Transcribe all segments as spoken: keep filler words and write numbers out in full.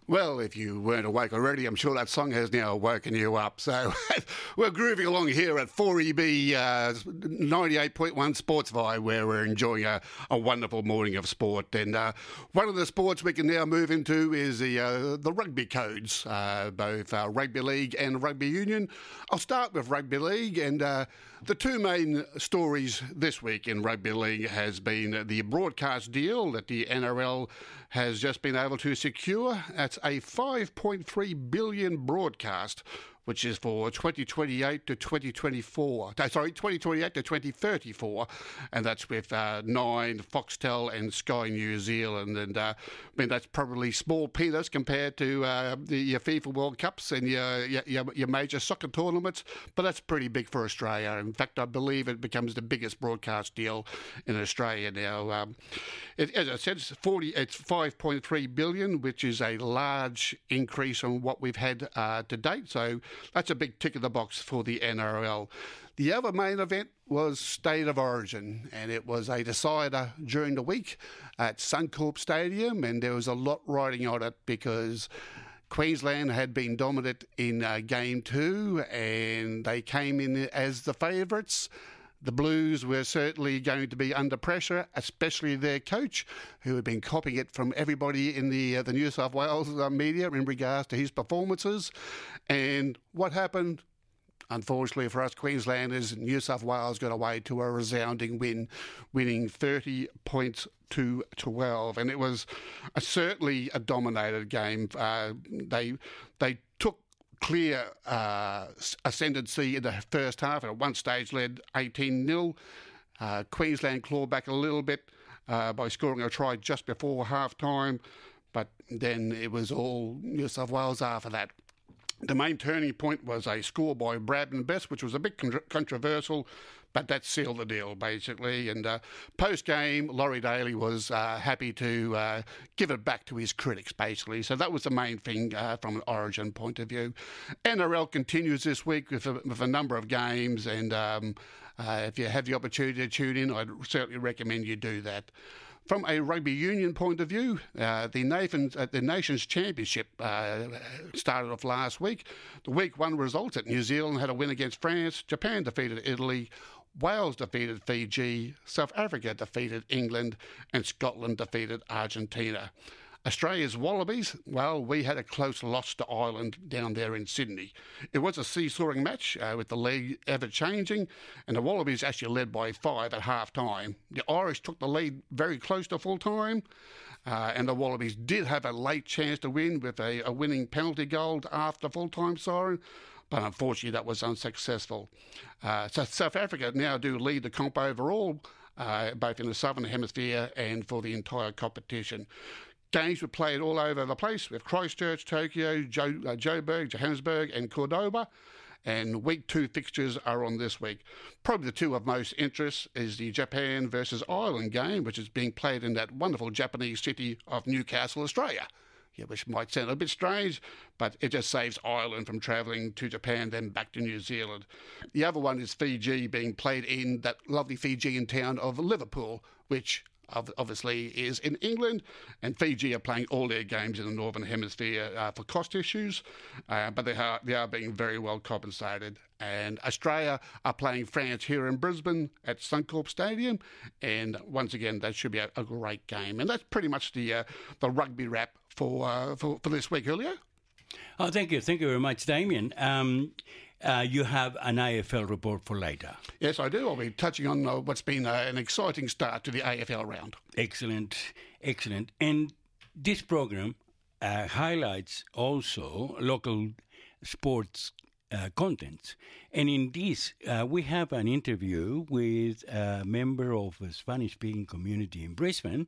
Well, if you weren't awake already, I'm sure that song has now woken you up. So we're grooving along here at four E B uh, ninety-eight point one Sports Vibe, where we're enjoying a, a wonderful morning of sport. And uh, one of the sports we can now move into is the uh, the rugby codes, uh, both uh, rugby league and rugby union. I'll start with rugby league, and uh, the two main stories this week in rugby league has been the broadcast deal that the N R L has just been able to secure. That's a five point three billion dollars broadcast, which is for twenty twenty-eight to twenty twenty-four. No, sorry, twenty twenty-eight to twenty thirty-four, and that's with uh, Nine, Foxtel, and Sky New Zealand. And uh, I mean, that's probably small peanuts compared to uh, the, your FIFA World Cups and your, your your major soccer tournaments, but that's pretty big for Australia. In fact, I believe it becomes the biggest broadcast deal in Australia now. Um, it, as I said, it's forty. It's five point three billion dollars, which is a large increase on what we've had uh, to date. So that's a big tick in the box for the N R L. The other main event was State of Origin, and it was a decider during the week at Suncorp Stadium, and there was a lot riding on it because Queensland had been dominant in uh, game two, and they came in as the favourites. The Blues were certainly going to be under pressure, especially their coach, who had been copying it from everybody in the uh, the New South Wales uh, media in regards to his performances. And what happened? Unfortunately for us Queenslanders, New South Wales got away to a resounding win, winning thirty points to twelve. And it was a, certainly a dominated game. Uh, they they took clear uh, ascendancy in the first half, and at one stage led eighteen nil. Uh, Queensland clawed back a little bit uh, by scoring a try just before half-time, but then it was all New South Wales after that. The main turning point was a score by Bradman Best, which was a bit con- controversial, but that sealed the deal, basically. And uh, post-game, Laurie Daly was uh, happy to uh, give it back to his critics, basically. So that was the main thing uh, from an Origin point of view. N R L continues this week with a, with a number of games, and um, uh, if you have the opportunity to tune in, I'd certainly recommend you do that. From a rugby union point of view, uh, the, Nations, uh, the Nations Championship uh, started off last week. The week one results at New Zealand had a win against France, Japan defeated Italy, Wales defeated Fiji, South Africa defeated England, and Scotland defeated Argentina. Australia's Wallabies, well, we had a close loss to Ireland down there in Sydney. It was a seesawing match uh, with the lead ever changing, and the Wallabies actually led by five at half time. The Irish took the lead very close to full time, uh, and the Wallabies did have a late chance to win with a, a winning penalty goal after full time siren, but unfortunately that was unsuccessful. Uh, so South Africa now do lead the comp overall, uh, both in the Southern Hemisphere and for the entire competition. Games were played all over the place with Christchurch, Tokyo, jo- uh, Joburg, Johannesburg and Cordoba. And week two fixtures are on this week. Probably the two of most interest is the Japan versus Ireland game, which is being played in that wonderful Japanese city of Newcastle, Australia. Yeah, which might sound a bit strange, but it just saves Ireland from travelling to Japan, then back to New Zealand. The other one is Fiji being played in that lovely Fijian town of Liverpool, which obviously is in England, and Fiji are playing all their games in the Northern Hemisphere uh, for cost issues, uh, but they are, they are being very well compensated. And Australia are playing France here in Brisbane at Suncorp Stadium, and once again, that should be a, a great game. And that's pretty much the uh, the rugby wrap for, uh, for for this week, Julio. Oh, thank you. Thank you very much, Damien. Um, Uh, you have an A F L report for later. Yes, I do. I'll be touching on uh, what's been uh, an exciting start to the A F L round. Excellent, excellent. And this program uh, highlights also local sports uh, contents. And in this, uh, we have an interview with a member of a Spanish-speaking community in Brisbane,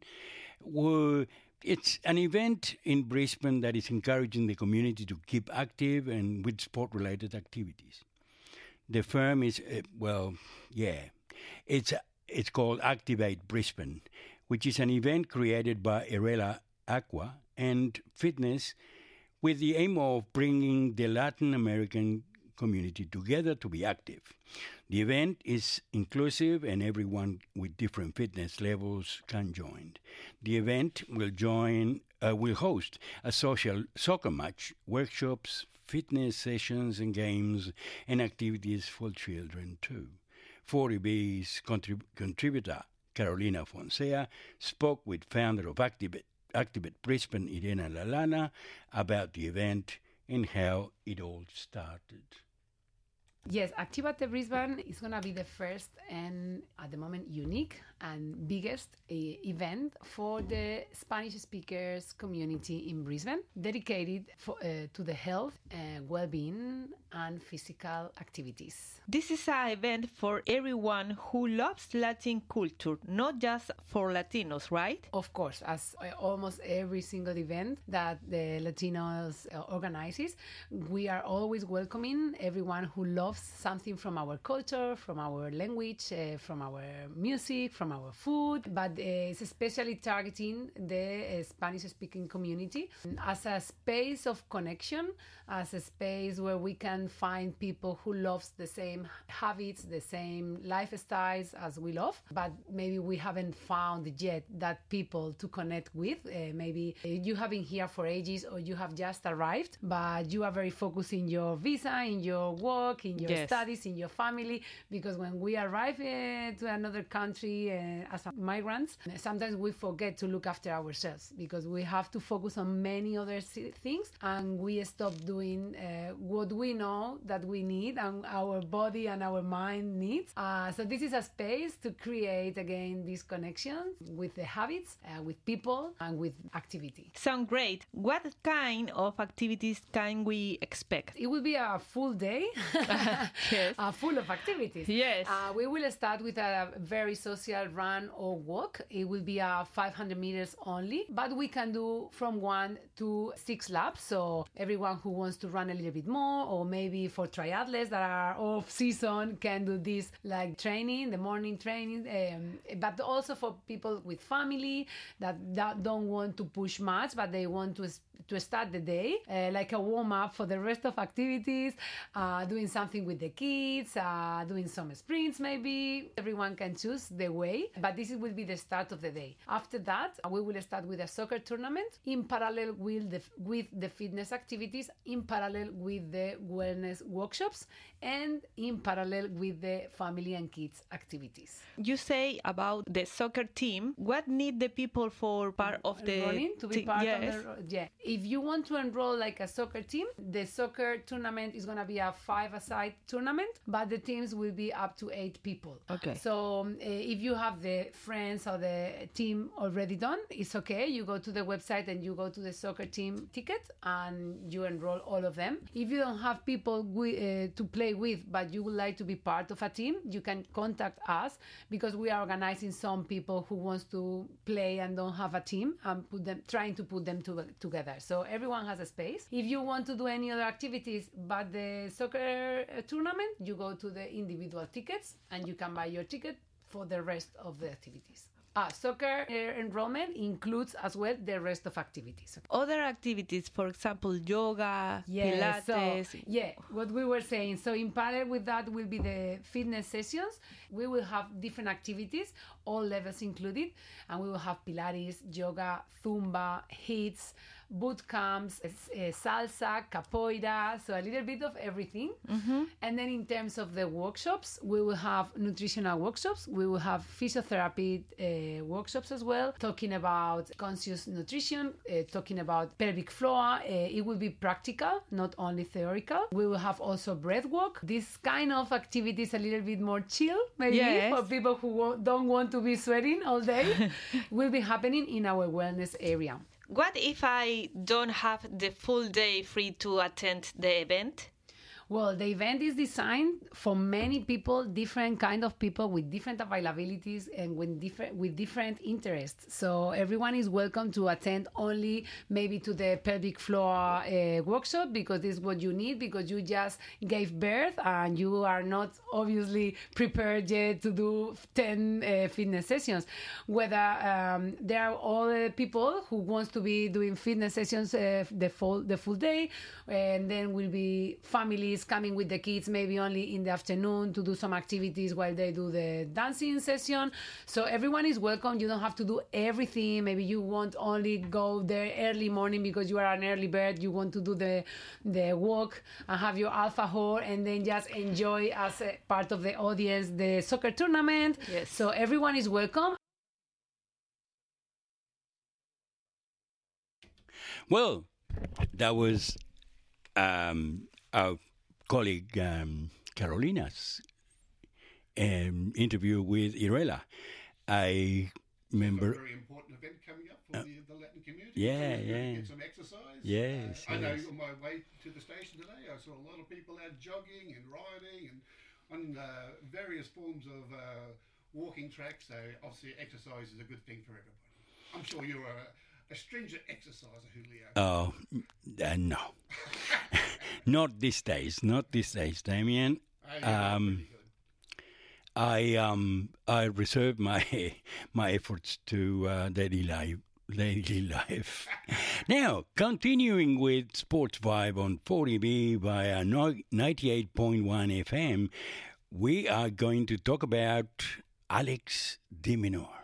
where it's an event in Brisbane that is encouraging the community to keep active and with sport-related activities. The firm is, uh, well, yeah, it's it's called Activate Brisbane, which is an event created by Erela Aqua and Fitness with the aim of bringing the Latin American community together to be active. The event is inclusive and everyone with different fitness levels can join. The event will join uh, will host a social soccer match, workshops, fitness sessions and games, and activities for children too. four E B's contrib- contributor Carolina Fonsea spoke with founder of Activate, Activate Brisbane, Irena Lalana, about the event and how it all started. Yes, Activate Brisbane is going to be the first and at the moment unique and biggest uh, event for the Spanish speakers community in Brisbane, dedicated for, uh, to the health, uh, well-being and physical activities. This is an event for everyone who loves Latin culture, not just for Latinos, right? Of course, as uh, almost every single event that the Latinos uh, organizes, we are always welcoming everyone who loves something from our culture, from our language, uh, from our music, from our food, but uh, it's especially targeting the uh, Spanish-speaking community as a space of connection, as a space where we can find people who loves the same habits, the same lifestyles as we love, but maybe we haven't found yet that people to connect with. Uh, maybe you have been here for ages or you have just arrived, but you are very focused in your visa, in your work, in your Yes. studies, in your family, because when we arrive uh, to another country uh, as migrants, sometimes we forget to look after ourselves because we have to focus on many other things and we stop doing uh, what we know that we need and our body and our mind needs. Uh, so this is a space to create again these connections with the habits, uh, with people and with activity. Sound great. What kind of activities can we expect? It will be a full day. Yes. Uh, full of activities. Yes. Uh, we will start with a very social run or walk. It will be a five hundred meters only, but we can do from one to six laps. So everyone who wants to run a little bit more, or maybe for triathletes that are off season, can do this like training, the morning training. Um, but also for people with family that, that don't want to push much, but they want to to start the day, uh, like a warm up for the rest of activities, uh, doing something with the kids, uh, doing some sprints maybe. Everyone can choose the way, but this will be the start of the day. After that, we will start with a soccer tournament in parallel with the, with the fitness activities, in parallel with the wellness workshops, and in parallel with the family and kids activities. You say about the soccer team. What need the people for part of the Running to be team? part Yes. of the yeah. If you want to enroll like a soccer team, the soccer tournament is going to be a five-a-side tournament, but the teams will be up to eight people. Okay. So um, uh, if you have the friends or the team already done, it's okay. You go to the website and you go to the soccer team ticket and you enroll all of them. If you don't have people wi- uh, to play with, but you would like to be part of a team, you can contact us because we are organizing some people who wants to play and don't have a team and put them, trying to put them to, together. So everyone has a space. If you want to do any other activities but the soccer uh, tournament, you go to the individual tickets and you can buy your ticket for the rest of the activities. Ah, soccer uh, enrollment includes as well the rest of activities. Other activities, for example, yoga, Yeah, Pilates. so, yeah, what we were saying. So in parallel with that will be the fitness sessions. We will have different activities, all levels included, and we will have Pilates, yoga, Zumba, hits, boot camps, uh, salsa, capoeira, so a little bit of everything. Mm-hmm. And then in terms of the workshops, we will have nutritional workshops. We will have physiotherapy uh, workshops as well, talking about conscious nutrition, uh, talking about pelvic floor. Uh, it will be practical, not only theoretical. We will have also breath work. This kind of activities a little bit more chill, maybe Yes. for people who wo- don't want to be sweating all day, will be happening in our wellness area. What if I don't have the full day free to attend the event? Well, the event is designed for many people, different kind of people with different availabilities and with different with different interests. So everyone is welcome to attend only maybe to the pelvic floor uh, workshop because this is what you need because you just gave birth and you are not obviously prepared yet to do ten uh, fitness sessions. Whether um, there are other people who wants to be doing fitness sessions uh, the full the full day, and then will be families is coming with the kids maybe only in the afternoon to do some activities while they do the dancing session. So everyone is welcome. You don't have to do everything. Maybe you want only go there early morning because you are an early bird. You want to do the the walk and have your alfajor and then just enjoy as a part of the audience the soccer tournament. Yes. So everyone is welcome. Well, that was um, our colleague um, Carolina's um, interview with Irela. I remember. A very important event coming up for uh, the, the Latin community. Yeah, so yeah. Get some exercise. Yes, uh, I know yes. on my way to the station today, I saw a lot of people out jogging and riding and on uh, various forms of uh, walking tracks. So obviously, exercise is a good thing for everybody. I'm sure you're a, a stringent exerciser, Julio. Oh, uh, no. Not these days. Not these days, Damien. Oh, yeah, um, pretty good. I um I reserve my my efforts to uh, daily life. Daily life. Now, continuing with Sports Vibe on forty B via ninety-eight point one F M, we are going to talk about Alex de Minaur.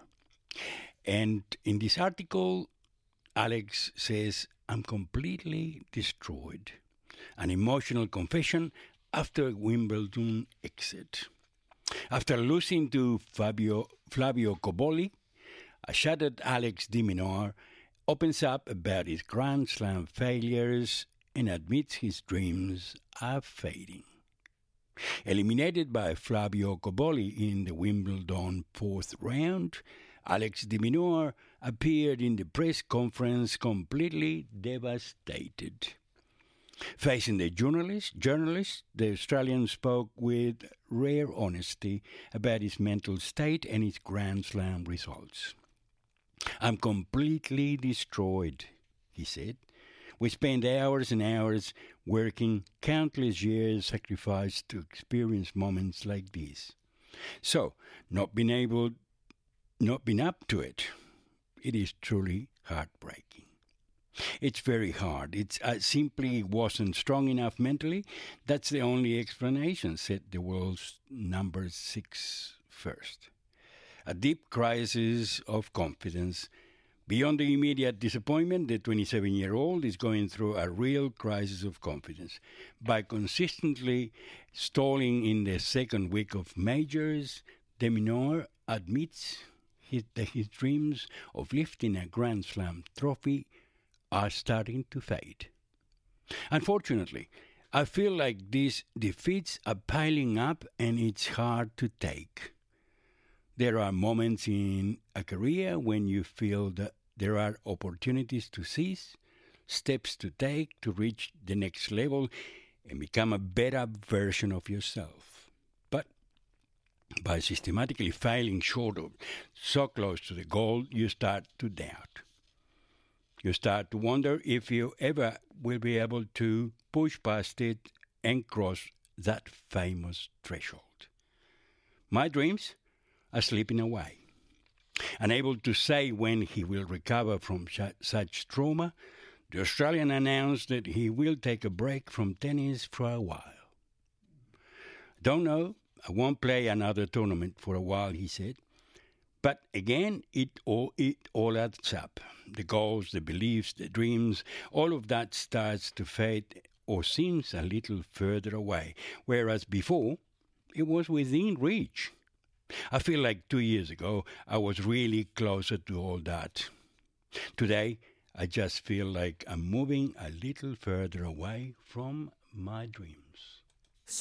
And in this article, Alex says, "I'm completely destroyed. An emotional confession after Wimbledon exit. After losing to Fabio, Flavio Cobolli, a shattered Alex de Minaur opens up about his Grand Slam failures and admits his dreams are fading. Eliminated by Flavio Cobolli in the Wimbledon fourth round, Alex de Minaur appeared in the press conference completely devastated. Facing the journalist, journalist, the Australian spoke with rare honesty about his mental state and his Grand Slam results. I'm completely destroyed, he said. We spent hours and hours working, countless years sacrificed to experience moments like this. So, not being able, not being up to it, it is truly heartbreaking. It's very hard. It's I simply wasn't strong enough mentally. That's the only explanation," said the world's number six first. A deep crisis of confidence. Beyond the immediate disappointment, the twenty-seven-year-old is going through a real crisis of confidence. By consistently stalling in the second week of majors, de Minaur admits his, that his dreams of lifting a Grand Slam trophy are starting to fade. Unfortunately, I feel like these defeats are piling up and it's hard to take. There are moments in a career when you feel that there are opportunities to seize, steps to take to reach the next level and become a better version of yourself. But by systematically failing short of so close to the goal, you start to doubt. You start to wonder if you ever will be able to push past it and cross that famous threshold. My dreams are slipping away. Unable to say when he will recover from such trauma, the Australian announced that he will take a break from tennis for a while. Don't know, I won't play another tournament for a while, he said. But again, it all, it all adds up. The goals, the beliefs, the dreams, all of that starts to fade or seems a little further away, whereas before, it was within reach. I feel like two years ago, I was really closer to all that. Today, I just feel like I'm moving a little further away from my dreams.